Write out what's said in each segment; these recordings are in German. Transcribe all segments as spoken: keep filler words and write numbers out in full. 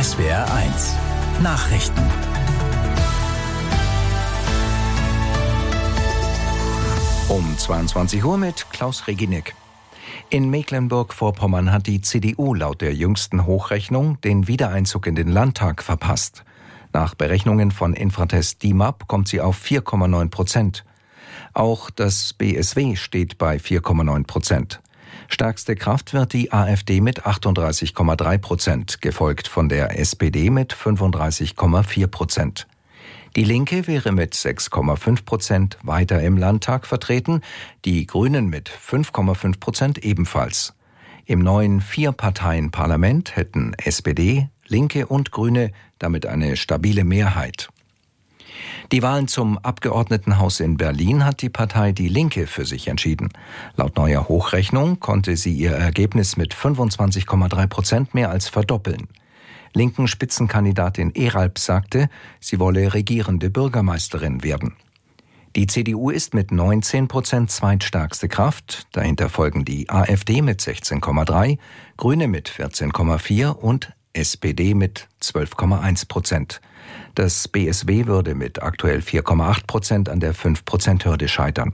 S W R eins Nachrichten. Um zweiundzwanzig Uhr mit Klaus Reginek. In Mecklenburg-Vorpommern hat die C D U laut der jüngsten Hochrechnung den Wiedereinzug in den Landtag verpasst. Nach Berechnungen von Infratest D I M A P kommt sie auf vier Komma neun Prozent. Auch das B S W steht bei vier Komma neun Prozent. Stärkste Kraft wird die AfD mit achtunddreißig Komma drei Prozent, gefolgt von der S P D mit fünfunddreißig Komma vier Prozent. Die Linke wäre mit sechs Komma fünf Prozent weiter im Landtag vertreten, die Grünen mit fünf Komma fünf Prozent ebenfalls. Im neuen Vier-Parteien-Parlament hätten S P D, Linke und Grüne damit eine stabile Mehrheit. Die Wahlen zum Abgeordnetenhaus in Berlin hat die Partei Die Linke für sich entschieden. Laut neuer Hochrechnung konnte sie ihr Ergebnis mit fünfundzwanzig Komma drei Prozent mehr als verdoppeln. Linken Spitzenkandidatin Eralp sagte, sie wolle regierende Bürgermeisterin werden. Die C D U ist mit neunzehn Prozent zweitstärkste Kraft. Dahinter folgen die AfD mit sechzehn Komma drei, Grüne mit vierzehn Komma vier und S P D mit zwölf Komma eins Prozent. Das B S W würde mit aktuell vier Komma acht Prozent an der fünf Prozent Hürde scheitern.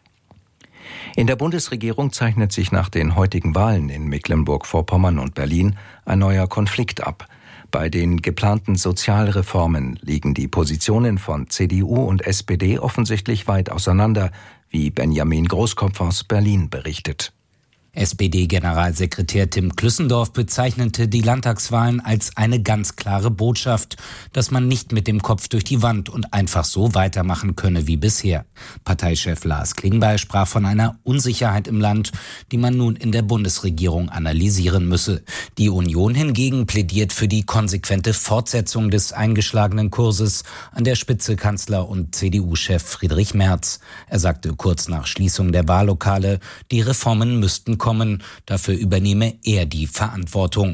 In der Bundesregierung zeichnet sich nach den heutigen Wahlen in Mecklenburg-Vorpommern und Berlin ein neuer Konflikt ab. Bei den geplanten Sozialreformen liegen die Positionen von C D U und S P D offensichtlich weit auseinander, wie Benjamin Großkopf aus Berlin berichtet. S P D-Generalsekretär Tim Klüssendorf bezeichnete die Landtagswahlen als eine ganz klare Botschaft, dass man nicht mit dem Kopf durch die Wand und einfach so weitermachen könne wie bisher. Parteichef Lars Klingbeil sprach von einer Unsicherheit im Land, die man nun in der Bundesregierung analysieren müsse. Die Union hingegen plädiert für die konsequente Fortsetzung des eingeschlagenen Kurses, an der Spitze Kanzler und C D U-Chef Friedrich Merz. Er sagte kurz nach Schließung der Wahllokale, die Reformen müssten kommen. Dafür übernehme er die Verantwortung.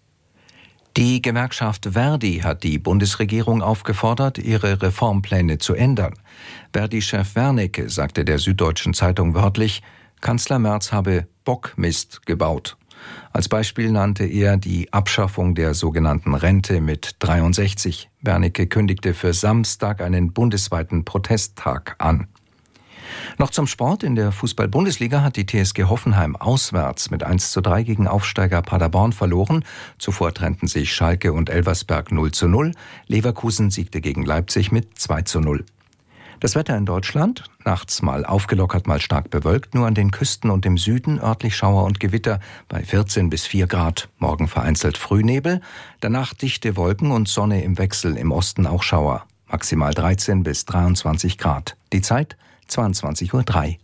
Die Gewerkschaft Verdi hat die Bundesregierung aufgefordert, ihre Reformpläne zu ändern. Verdi-Chef Wernicke sagte der Süddeutschen Zeitung wörtlich, Kanzler Merz habe Bockmist gebaut. Als Beispiel nannte er die Abschaffung der sogenannten Rente mit dreiundsechzig. Wernicke kündigte für Samstag einen bundesweiten Protesttag an. Noch zum Sport. In der Fußball-Bundesliga hat die T S G Hoffenheim auswärts mit eins zu drei gegen Aufsteiger Paderborn verloren. Zuvor trennten sich Schalke und Elversberg null zu null. Leverkusen siegte gegen Leipzig mit zwei zu null. Das Wetter in Deutschland, nachts mal aufgelockert, mal stark bewölkt, nur an den Küsten und im Süden örtlich Schauer und Gewitter bei vierzehn bis vier Grad. Morgen vereinzelt Frühnebel, danach dichte Wolken und Sonne im Wechsel, im Osten auch Schauer. Maximal dreizehn bis dreiundzwanzig Grad. Die Zeit zweiundzwanzig Uhr drei.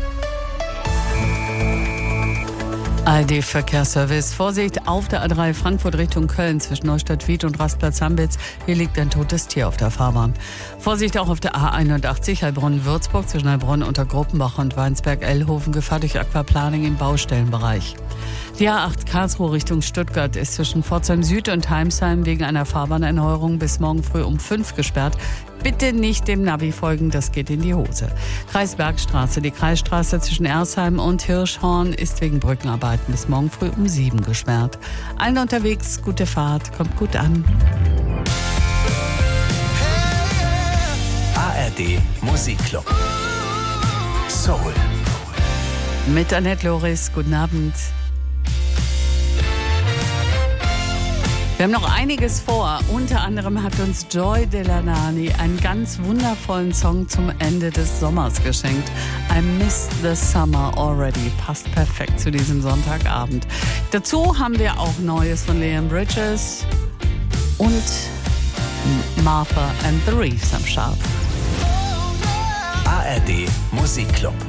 A R D-Verkehrsservice. Vorsicht auf der A drei Frankfurt Richtung Köln zwischen Neustadt-Wied und Rastplatz-Hambitz. Hier liegt ein totes Tier auf der Fahrbahn. Vorsicht auch auf der A einundachtzig Heilbronn-Würzburg zwischen Heilbronn unter Gruppenbach und Weinsberg-Ellhofen. Gefahr durch Aquaplaning im Baustellenbereich. Die A acht Karlsruhe Richtung Stuttgart ist zwischen Pforzheim Süd und Heimsheim wegen einer Fahrbahnerneuerung bis morgen früh um fünf gesperrt. Bitte nicht dem Navi folgen, das geht in die Hose. Kreisbergstraße, die Kreisstraße zwischen Ersheim und Hirschhorn ist wegen Brückenarbeiten bis morgen früh um sieben gesperrt. Allen unterwegs, gute Fahrt, kommt gut an. A R D Musikclub. Soul. Mit Annette Loris, guten Abend. Wir haben noch einiges vor. Unter anderem hat uns Joy Delanani einen ganz wundervollen Song zum Ende des Sommers geschenkt. I Miss the Summer Already. Passt perfekt zu diesem Sonntagabend. Dazu haben wir auch Neues von Liam Bridges und Martha and the Reefs am Start. A R D Musikclub.